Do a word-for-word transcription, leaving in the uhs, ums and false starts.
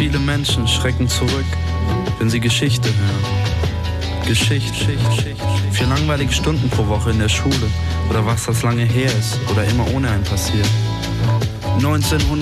Viele Menschen schrecken zurück, wenn sie Geschichte hören. Geschichte, vier langweilige Stunden pro Woche in der Schule oder was das lange her ist oder immer ohne einen passiert. neunzehnhundert